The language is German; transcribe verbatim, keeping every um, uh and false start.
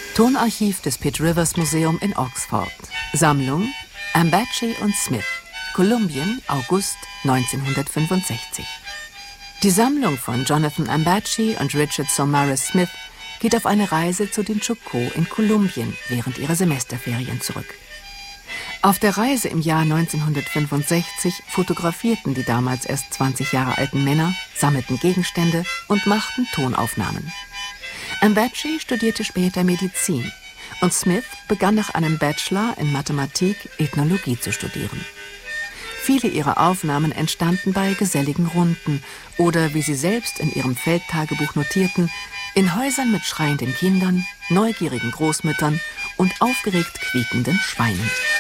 Tonarchiv des Pitt Rivers Museum in Oxford. Sammlung Ambaci und Smith, Kolumbien, August neunzehnhundertfünfundsechzig. Die Sammlung von Jonathan Ambaci und Richard Saumarez Smith geht auf eine Reise zu den Chocó in Kolumbien während ihrer Semesterferien zurück. Auf der Reise im Jahr neunzehnhundertfünfundsechzig fotografierten die damals erst zwanzig Jahre alten Männer, sammelten Gegenstände und machten Tonaufnahmen. Ambaci studierte später Medizin und Smith begann nach einem Bachelor in Mathematik Ethnologie zu studieren. Viele ihrer Aufnahmen entstanden bei geselligen Runden oder, wie sie selbst in ihrem Feldtagebuch notierten, in Häusern mit schreienden Kindern, neugierigen Großmüttern und aufgeregt quiekenden Schweinen.